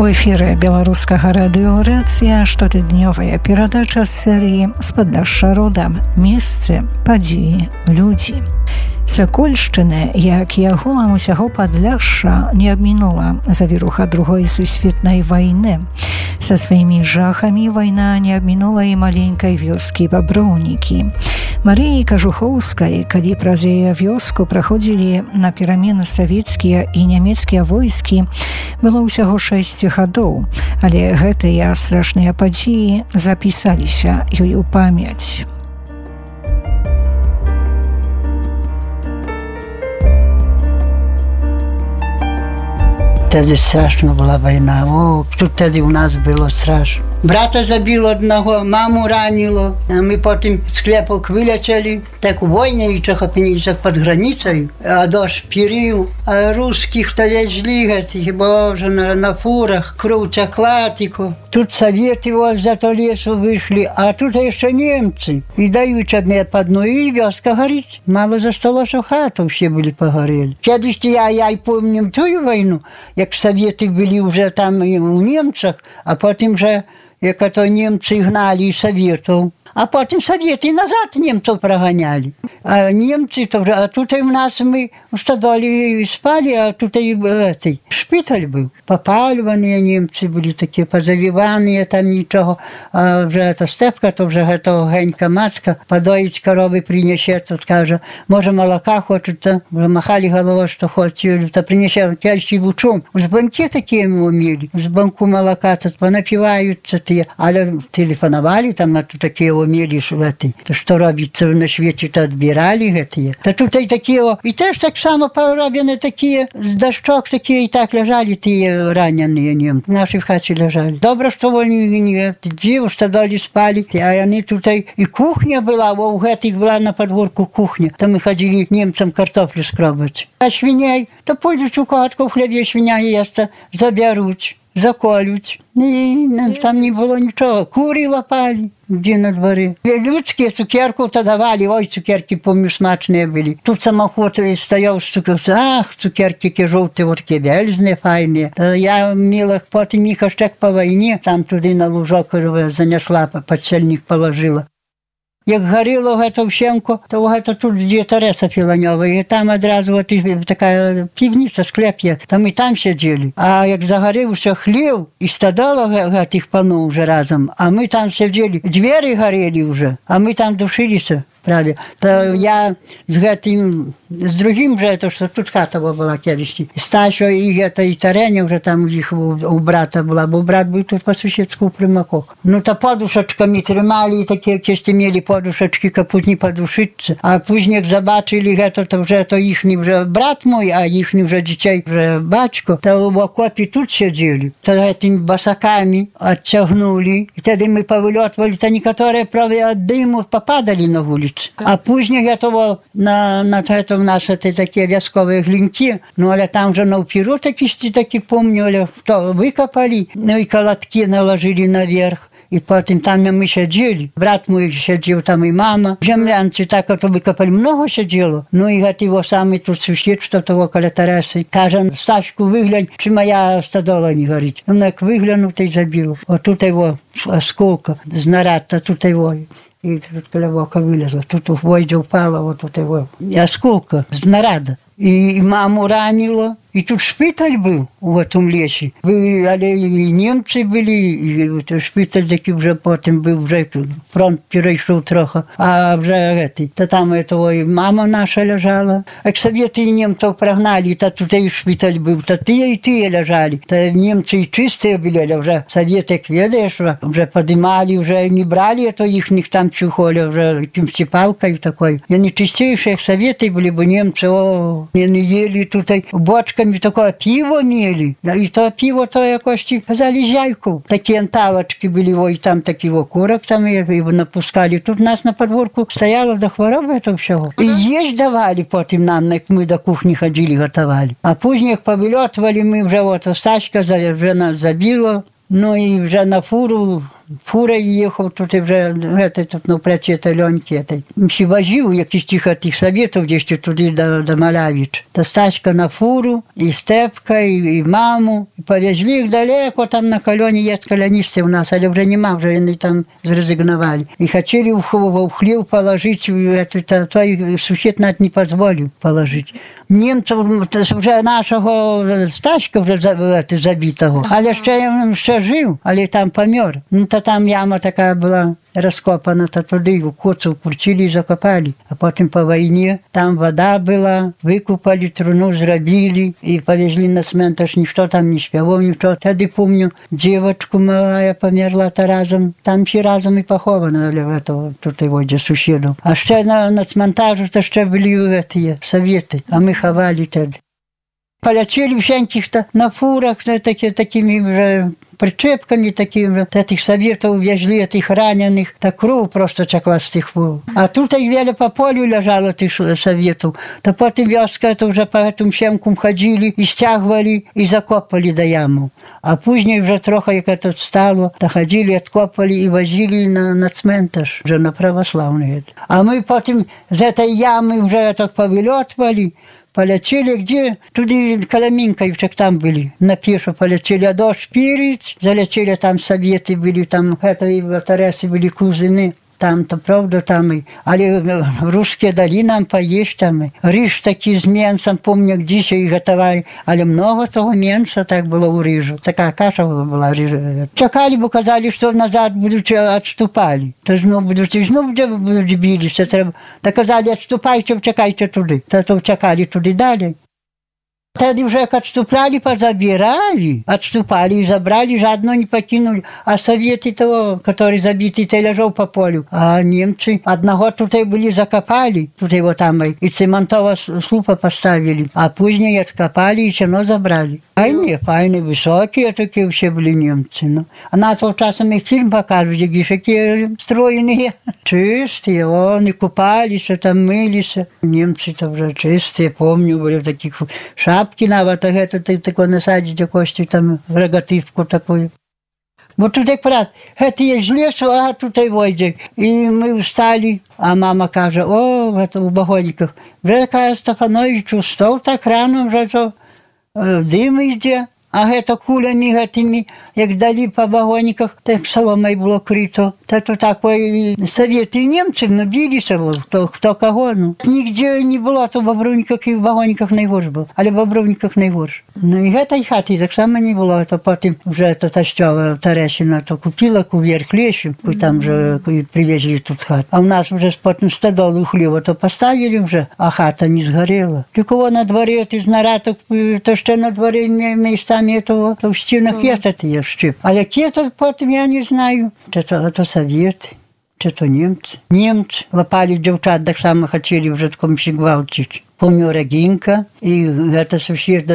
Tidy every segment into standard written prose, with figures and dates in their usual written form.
У эфіры беларускага радыё-рацыя штотыднёвая перадача з серыі «З Падляшша родам. Месцы, падзеі, людзі». Сакольшчына, як і агулам усяго Падляшша, не абмінула завіруха Другой сусветнай вайны. Са сваімі жахамі вайна не абмінула і маленькай вёскі Баброўнікі. Марыі Кажухоўскай, калі праз яе вёску праходзілі на перамены савецкія і нямецкія войскі, было ўсяго 6 гадоў, але гэтыя страшныя падзеі запісаліся ёй у памяць. Вtedy straszna była wojna. O, wtedy u nas było straszno. Brata zabiło одного, маму ранило. А мы потом с Клепок вылетели. Так войны и Чехопиничек под границей. А дождь перил. А русских-то везли, этих, боже, на фурах. Кровь текла, тихо. Тут советы вот за то лесу вышли, а тут еще немцы. И дают одне по одной, и вёска горит. Мало за столо, что хату все были погорели. Кедись я и помню ту войну, як советы были уже там и у немцах, а потом же як то немцы гнали из советов. А потом советы назад немцев прогоняли. А немцы, а тут и у нас мы в стодоле спали, а тут и шпиталь был. Попалюваные немцы были такие, позавиванные там ничего. А вже эта степка, то вже гэта генька матка, подоить коровы принесе, тут каже, може молока хочет, то махали головой, что хочет, то принесе кельчий бучом. З банки такие мы умели, з банку молока, тут понапиваются те, але телефоновали там, а тут такие умели шулати. То что робиться на свете, то отбирали гэтые. То тут и такие, и теж так само пороблены такие, с дощок такие, и так лежали те раненые немцы. Наши в хате лежали. Добро, что они не диву, что доли спали. А они тут и кухня была, у гэтых была на подворку кухня. Там мы ходили немцам картофлю скробать. А свиней, то пойдут у катку в хлебе свиня есть, заберут, заколють. І там не було нічого. Кури лапали, де на дворі. Людські цукерку-то давали, ой, цукерки, помню, смачні були. Тут самоход стояв, ах, цукерки ки жовті, вот ки вельзні, файні. Я мила потім їх аж так по війні, там туди на лужок занесла, подсельник положила. Як горіло гэта ўсенко, то гэта тут дзе Тарэса Філанёва, і там адразу вот такая півніца, склеп є, там і там сядзелі. А як загарэўся хлеў, і стадала гэтых паноў уже разом, а мы там сядзелі, дзверы гарелі уже, а мы там душыліся. Праве. То я з гэтым, з другим же, то, что тут хата была кедышці. Стасё і гэта, і Тарэня уже там у іх у брата была, бо брат быў тут по суседску ў Прымаках. Ну, то подушачками трымалі, і такія кесты мелі подушачки, каб не подушыцца. А пузнек забачылі гэта, то вже то іхні вже брат мой, а іхні вже дзіцей вже бацько, то в окопе тут сядзелі. То гэтымі басакамі адцягнулі. І тады мы павылётвалі, то некаторыя праве ад дыму попадалі на вуліцу. А później ja to na to nasze te takie wioskowe glinki, no ale tam, że na upiru taki pomnю, ale to wykopali, no i kalatki nałożyli na wierch. I potem tam my siedzieli. Brat mój siedział tam i mama. Ziemljancy tak to wykopali. Mnogo siedzielo. No i gatiło sami tu sąsiedztwo to okolo Taresy. Każe, Staśku, wygląd, czy moja stadola nie горить. On jak wyglądł, to i zabił. O tutaj było осколка z narata, tutaj było. I тут колевока вылезла. Тут в войде упала, вот тут его. И осколка с нарада. И маму ранило. И тут шпиталь был в этом лесе. Але и немцы были, и шпиталь таки уже потом был, уже фронт перейшов трохи. А уже эти, то там этого и мама наша лежала. А к советы и немцев прогнали, то тут и шпиталь был, то ты лежали. То немцы и чистые были, а уже советы, ведаешь, уже поднимали, уже не брали, это их там чухоли, уже каким-то палкой такой. И они чистейшие советы были бы немцы, не ели тут бочка. Такое пиво мели. И то пиво, то якось казали зяйку. Такі анталочки були, і там такі окурок там і напускали. Тут у нас на подворку стояло до хвороби этого всього. І їсть давали потім нам, як ми до кухні ходили, готовали. А пізніше, як повильотували, ми вже, от Стачка вже нас забило. Ну і вже на фуру фурою їхав, тут вже тут навпроти Альоньки. Всі возив якісь тих совєтів, десь туди до Малявич. Та Стаська на фуру, і Степка, і маму. І повезли їх далеко, там на Кальоні є кальоністи у нас, але вже нема, вже вони там зрезигнували. І хотіли в хлів положити, той сусід навіть не дозволив положити. Німців вже нашого Стаська вже забитого, але ще жив, але там помер. Ну, то там яма така була розкопана, то туди в коцу вкрутили і закопали. А потім по війні там вода була, викупали, труну зробили і повезли на цментаж, ніхто там не співав, нічого. Тоді, пам'ятаю, дівчинку мала померла, та разом, там всі разом і похована, тут його сусідів. А ще на цментажу то ще були совєти, а ми ховали тоді. Полетели всяких-то на фурах, такими вже причепками, такими, этих советов везли, этих раненых, так кров просто текла з тих фур. А тут их вели по полю лежало, тих советов. То потім вёска, это уже по этим щемкам ходили, и стягивали, и закопали до яму. А пізніше вже трохи, як это стало, то ходили, откопали и возили на цментаж, вже на православный. А мы потім з этой ямы вже так повылетывали, полетели где? Туди Коломенковичек там были. На пешу полетели, а до Шпириц залетели, там советы были, там это и Таресы были кузины. Там-то, правда, там и... Але русские дали нам поесть там. Риж такий з м'ясом, помню, где ще и готовали. Але много того м'яса так было у рижу. Такая каша была рижа. Чекали бы, казали, что назад будут, отступали. То знов будуть билися. Так казали, отступайте, чекайте туди. То чекали туди далі. Тоді вже як отступали, позабирали, отступали и забрали, жадно не покинули. А советы того, который забитый, то лежал по полю. А немцы одного тут были закопали, тут его там и цементового слупа поставили. А позднее откопали и все забрали. Файні, високі такі всі були німці. Ну. А на того часу ми фільм покажуть, які стройні, чисті, вони купалися, там милися. Німці то вже чисті, пам'ятаю, були такі шапки навіть, тако насадять якось там рогативку таку. Бо тут як брат, це є з лісу, а тут і войде. І ми встали, а мама каже, о, у Багоніках, вже каже Стефановичу, став так рано, вже то дим йде, а гэта кулями гэтымі, як далі по Багоніках, так соломой було крито. Та то такой советы немцы, ну билися, хто кого, ну. Нігде не було, то в Бобровниках і в Багоніках найгорш був, але в Бобровниках найгорш. Ну і гэтай хати так само не було, то потім вже то Тащова Терещина то купила куверх лещу, там вже привезли тут хат. А у нас вже потім стадолу хліва то поставили вже, а хата не згорела. Тільки на дворі, ти знараток, то ще на дворі місцями того, то в стінах є такі щіп. А які то потім, я не знаю. То совєти, чи то німці. Німці лапали дівчат, так само хотіли вже такому гвалтити. Помню Регінка, і це сусіда,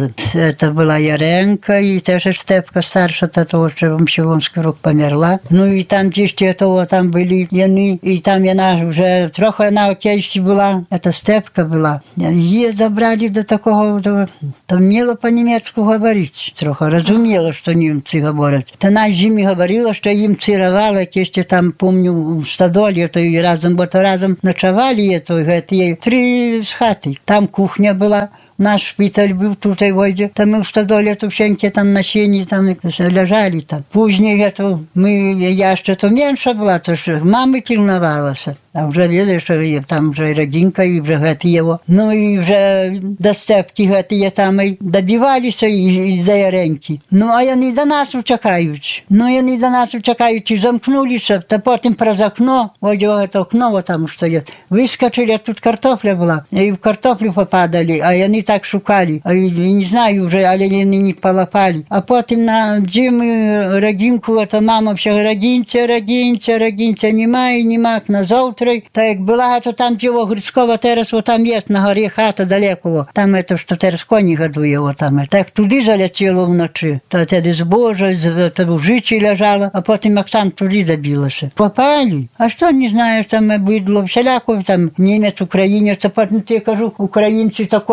це була Яренка, і теж Степка старша, того, що в Мщелонський рік померла. Ну і там дійсно того, там були яни, і там вона вже трохи вона окейші була, це Степка була. Її забрали до такого, там вміла по-німецьку говорити трохи, розуміла, що німці говорять. Та на зимі говорила, що їм цирували, якісь там, помню, в стадолі, то і разом, бо то разом ночували, то є 3 хати. Там кухня була, наш шпиталь був тут і войде. Та ми в стадолі то всенькі там на сіні там лежали там. Пізніше то я ще то менша була, то що мами пильнувалася. А вже видиш, що там вже Регінка і вже гети його. Ну і вже до Степки гети є там і добивалися і до Яреньки. Ну а вони до нас чекають. І замкнулися, та потім про окно, ось це окно там стоїть. Вискочили, а тут картопля була. І в картоплю попадали, а вони так шукали. А я не знаю вже, але вони не полопали. А потім на зиму Регінку, та мама все Регінця, нема, на завтра. Та як була, то там діво Грицькова терас, там є на горі хата далеко. Там це, що терас коні годує, там. Так туди залетіло вночі. Та тоді збожа, в жичі лежала, а потім як там туди добилося. Попали. А що не знаєш, там бидло, всяляко, там німець, українець, а потім я кажу, українці то коні забили.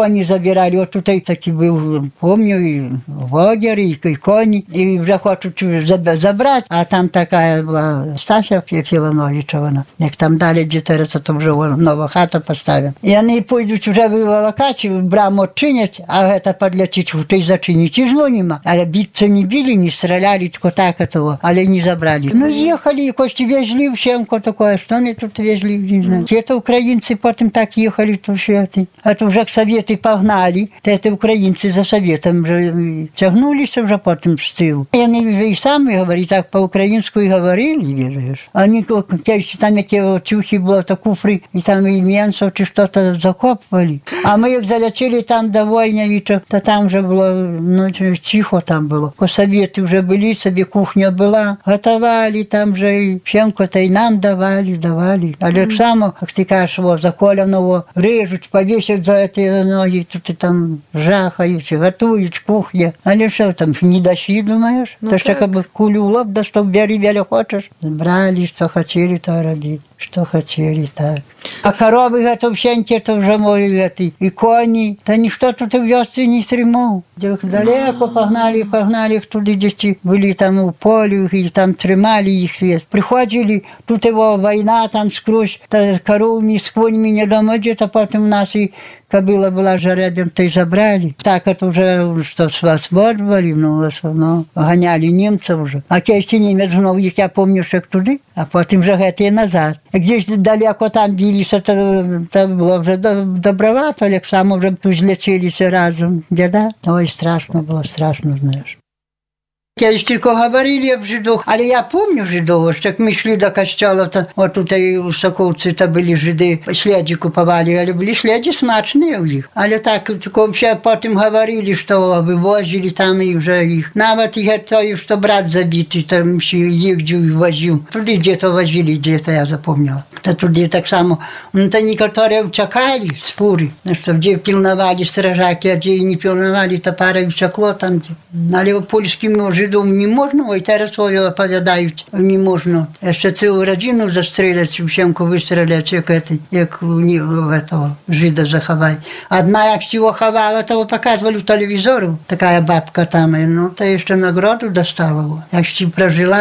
забирали. От тут такий був, пам'ятаю, і вогер, і коні, і вже хочуть забрати, а там така була Стася Філановича, вона. Як там далі дітереться, то вже нова хата поставлена. І вони пойдуть вже виволокати, браму відчинять, а це подлетить, той зачинить, і жно нема. Але биться не били, не стреляли, тільки так того, але не забрали. Ну, їхали, якось везли, всемко таке, що вони тут везли, не знаю. Це українці потім так їхали, то все. А то вже совєти погнали, то це українці за совєтом вже тягнулися вже потім з тилу. Вони вже і самі говорили, так по-українську і говорили, віриш. Вони, там які тюхи було, то куфри, і там і м'ясо, чи що-то закопували. А ми як залетіли там до Войнявича, то там вже було, ну, тихо там було. Совєти вже були, собі кухня була, готували там вже, і всемко-то і нам давали. Але так само, як ти кажеш, заколеного режуть, повісять за ці ноги, тут і там жахають, готують, кухня. Але що там, не дощі, думаєш? Ну, то ж як би кулю в лоб, да що бери, хочеш. Брали, що хотіли, то робили. Что хотели, так. А коровы это всеньки, то вже мої, і коні, та ніхто тут в вёсці не тримав. Далеко погнали туди діти, були там у полі, і там тримали їх. Приходили, тут його війна там скрозь, та коровами з конями не дома, то потім у нас і кобила була жеребем, то й забрали. Так это вже, що свободували, ну, ганяли німців вже. А кешті німець знову їх, я пам'ятаю, що туди, а потім вже геть назад. Гdzieś далеко там билися, то було вже добровато, як само вже злечилися разом. Біда? Ой, страшно було, знаєш. Кiedyś tylko говорили об жидах, але я помню жидов, що як ми йшли до костела, то от тут у Соколці то були жиди, сліді купували, але були сліді смачні у їх. Але так, тільки потім говорили, що вивозили там і вже їх. Навіть і той, що брат забитий, там ще їздив і возив. Туди де-то возили, де-то я запомнила. То туди так само, ну то некоторые чекали спори, що де пильновали стражаки, а де не пильновали, то пара і чекло там. Але польським жидом не можна, ой, зараз свою оповідають, не можна. Ще цілу родину застріляти, всемку вистріляти, як этого жида заховати. Одна, як його ховала, того показували в телевізору, така бабка там, ну, то ще нагороду достала. Як ще прожила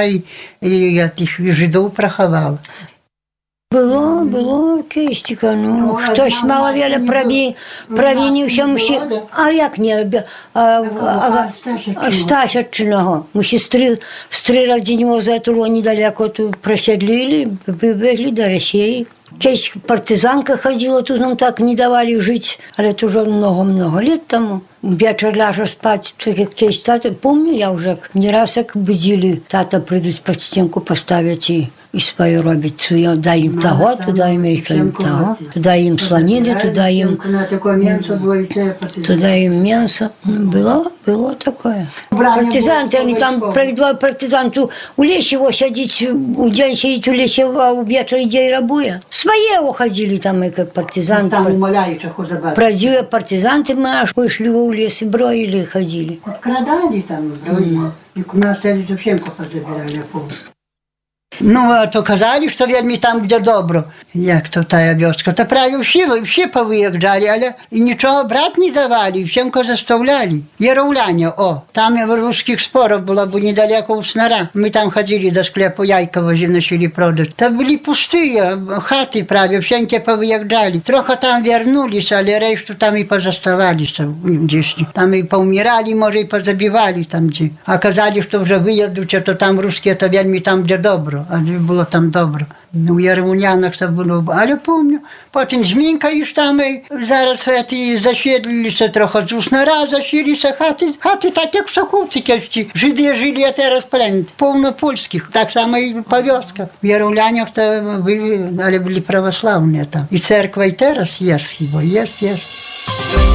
і тих жидов проховала. Було кистика, ну, хтось маловіля провинився, а як не, Стасячного, мусі стріляти з нього за того недалеко, просідлили, вивезли до Росії. Кейсь партизанка ходила, тут нам так не давали жить, але это уже много-много лет тому. Вечер ляжа спать, так кейсь тата, помню я уже, не раз як будили, тата прийдуть під стінку поставить і свою робить. Дай їм того, туди їм того, туди їм слоніни, туди їм м'ясо. Было такое. Партизанты, они там провели партизанту у лесе его сидеть, у день сидеть у лесе, а у вечера идей рабуя. Свои уходили там, как партизанты. Там умоляют, что забрать. Продюя партизанты мы аж вышли в лес и броили, ходили. Крадали там, броили. И у нас это всем позабирали, я помню. Ну, а то казали, що вельми там, де добро. Як то та вёска. Та праві всі повиїжджали, але нічого брати не давали, всімко заставляли. Яровляня, там русских споров було, бо недалеко у Снара. Ми там ходили до склепу яйка начали продати. Та були пусті хати праві, всімки повиїжджали. Трохи там вернулись, але решту там і позаставалися. Там і поумирали, може, і позабивали там. А казали, що вже виїдуть, то там русські, то вельми там, де добро. Але було там добре. У Яровлянах це було, але пам'ятаю. Потім змінкаєш там, і зараз засідлилися трохи, з Уснара засілися хати так, як в Соколці кешті. Жиди жили, а зараз плент, повно польських, так само і по вёсках. В Яровлянах але були православні там. І церква і зараз є хіба, є.